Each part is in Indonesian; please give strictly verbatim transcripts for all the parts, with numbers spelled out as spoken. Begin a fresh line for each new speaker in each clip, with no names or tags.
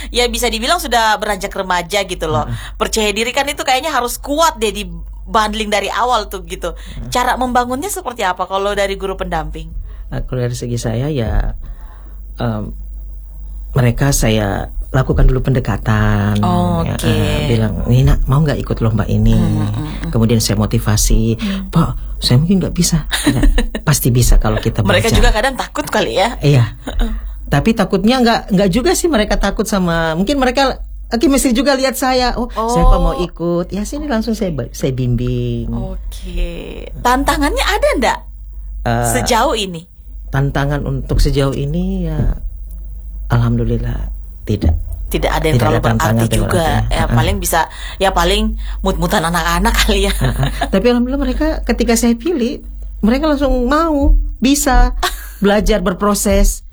ya bisa dibilang sudah beranjak remaja gitu loh. Hmm. Percaya diri kan itu kayaknya harus kuat deh di bundling dari awal tuh gitu. Hmm. Cara membangunnya seperti apa kalau dari guru pendamping?
Nah, kalau dari segi saya ya um, mereka saya lakukan dulu pendekatan,
oh,
ya,
okay.
uh, bilang, Nina mau nggak ikut lomba ini? Hmm, hmm, Kemudian saya motivasi, hmm. Pak, saya mungkin nggak bisa. Ya, pasti bisa kalau kita
mereka
belajar.
Juga kadang takut kali ya.
Iya. Tapi takutnya nggak nggak juga sih mereka takut sama, mungkin mereka Oke, mesti juga lihat saya. Oh, oh. Saya kok mau ikut. Ya sini langsung saya saya bimbing.
Oke. Tantangannya ada enggak? Uh, sejauh ini?
Tantangan untuk sejauh ini ya alhamdulillah tidak.
Tidak ada yang tidak terlalu berarti juga. Ya, uh-uh. paling bisa ya paling mut-mutan anak-anak kali ya.
Uh-uh. Tapi alhamdulillah mereka ketika saya pilih, mereka langsung mau, bisa belajar berproses.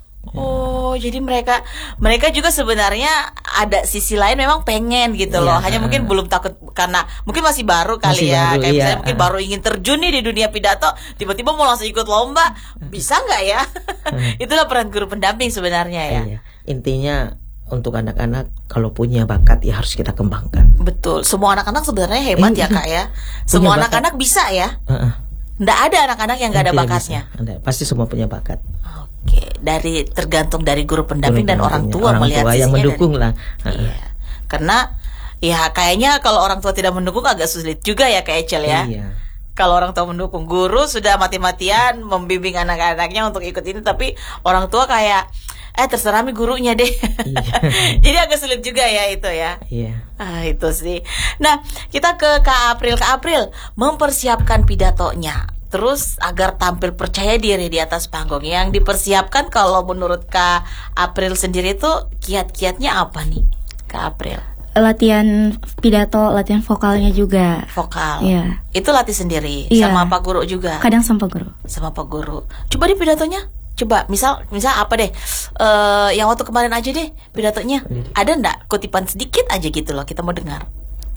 Oh, jadi mereka mereka juga sebenarnya ada sisi lain memang pengen gitu loh. Ya, hanya mungkin belum takut karena mungkin masih baru kali masih ya. Baru, kayak iya. misalnya mungkin baru ingin terjun nih di dunia pidato, tiba-tiba mau langsung ikut lomba, bisa nggak ya? Itulah peran guru pendamping sebenarnya ya.
Iya. Intinya untuk anak-anak kalau punya bakat ya harus kita kembangkan.
Betul. Semua anak-anak sebenarnya hebat eh, ya Kak ya. Semua anak-anak bisa ya. Uh-uh. Nggak ada anak-anak yang nggak ada bakatnya.
Ada. Pasti semua punya bakat.
Oke, dari tergantung dari guru pendamping dan orang tua
orang
melihat
tua yang mendukung
dan,
lah.
Iya. Karena ya kayaknya kalau orang tua tidak mendukung agak sulit juga ya Kak Echel ya. Iya. Kalau orang tua mendukung, guru sudah mati-matian membimbing anak-anaknya untuk ikut ini, tapi orang tua kayak eh terserah mi gurunya deh. Iya. Jadi agak sulit juga ya itu ya.
Iya.
Ah, itu sih. Nah, kita ke Kak April. Kak April mempersiapkan pidatonya. Terus agar tampil percaya diri di atas panggung, yang dipersiapkan kalau menurut Kak April sendiri itu kiat-kiatnya apa nih Kak April?
Latihan pidato, latihan vokalnya juga.
Vokal.
Iya.
Itu latih sendiri
iya.
sama Pak Guru juga.
Kadang sama Pak Guru.
Sama Pak Guru. Coba di pidatonya. Coba misal misal apa deh? Uh, yang waktu kemarin aja deh pidatonya. Ada enggak kutipan sedikit aja gitu loh, kita mau dengar.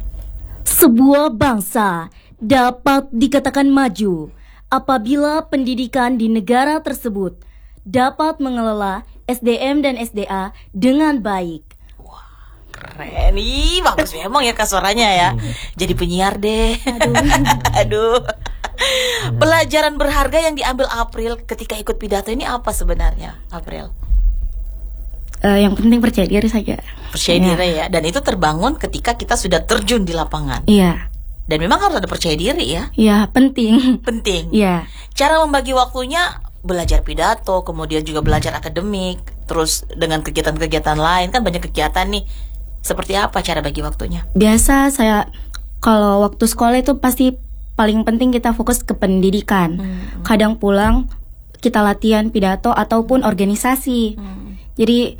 Sebuah bangsa dapat dikatakan maju apabila pendidikan di negara tersebut dapat mengelola S D M dan S D A dengan baik.
Wah, keren. Ih, bagus memang ya Kak suaranya ya. Jadi penyiar deh. Aduh. Aduh. Pelajaran berharga yang diambil April ketika ikut pidato ini apa sebenarnya, April?
Uh, yang penting percaya diri saja.
Percaya ya. diri ya. Dan itu terbangun ketika kita sudah terjun di lapangan.
Iya.
Dan memang harus ada percaya diri ya.
Iya, penting.
Penting.
Iya.
Cara membagi waktunya belajar pidato, kemudian juga belajar akademik, terus dengan kegiatan-kegiatan lain, kan banyak kegiatan nih. Seperti apa cara bagi waktunya?
Biasa saya kalau waktu sekolah itu pasti paling penting kita fokus ke pendidikan. Hmm. Kadang pulang kita latihan pidato ataupun organisasi. Hmm. Jadi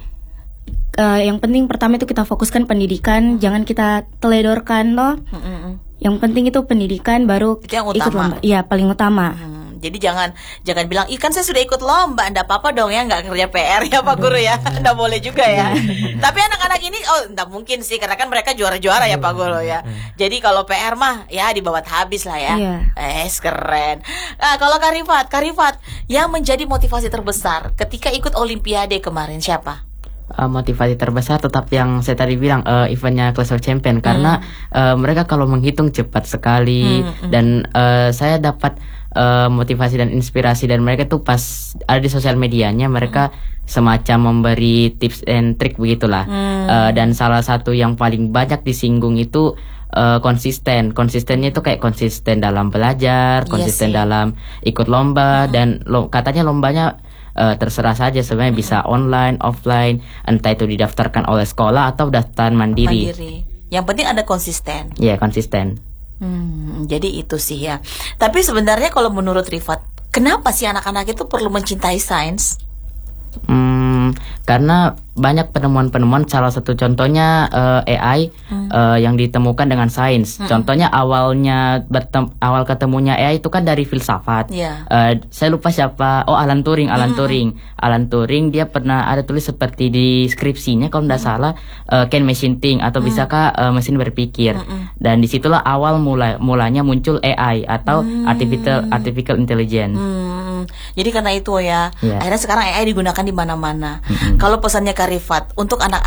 uh, yang penting pertama itu kita fokuskan pendidikan, hmm. jangan kita teledorkan loh. Hmm. Yang penting itu pendidikan, baru
itu yang
ikut
utama.
lomba. Iya, paling utama.
Hmm, jadi jangan jangan bilang, "Ih, kan saya sudah ikut lomba, enggak apa-apa dong ya, enggak kerja P R ya Pak Guru ya." Enggak boleh juga ya. Tapi anak-anak ini oh, enggak mungkin sih karena kan mereka juara-juara ya Pak Guru ya. Jadi kalau P R mah ya dibawa habis lah ya.
Iya.
Eh, keren. Nah, kalau Karifat, Karifat yang menjadi motivasi terbesar ketika ikut Olimpiade kemarin siapa?
Uh, motivasi terbesar tetap yang saya tadi bilang uh, eventnya Clash of Champion hmm. karena uh, mereka kalau menghitung cepat sekali hmm, hmm. dan uh, saya dapat uh, motivasi dan inspirasi dan mereka tuh pas ada di sosial medianya mereka hmm. semacam memberi tips and trik begitulah hmm. uh, dan salah satu yang paling banyak disinggung itu uh, konsisten konsistennya itu kayak konsisten dalam belajar, konsisten iya dalam ikut lomba hmm. dan lo, katanya lombanya Uh, terserah saja sebenarnya hmm. bisa online, offline, entah itu didaftarkan oleh sekolah atau daftar mandiri.
Mandiri. Yang penting ada konsisten.
Iya, yeah, konsisten.
Hmm, jadi itu sih ya. Tapi sebenarnya kalau menurut Rifat, kenapa sih anak-anak itu perlu mencintai sains?
Hmm, karena banyak penemuan-penemuan, salah satu contohnya uh, A I hmm. uh, yang ditemukan dengan sains. Hmm. Contohnya awalnya bertem- awal ketemunya A I itu kan dari filsafat. Yeah. Uh, saya lupa siapa. Oh, Alan Turing. Alan hmm. Turing. Alan Turing dia pernah ada tulis seperti di skripsinya kalau tidak hmm. salah, uh, can machine think atau hmm. bisakah uh, mesin berpikir. Hmm. Dan disitulah awal mula mulanya muncul A I atau hmm. artificial artificial intelligence.
Hmm. Jadi karena itu ya, yeah. akhirnya sekarang A I digunakan di mana-mana. Hmm. Kalau pesannya Karifat untuk anak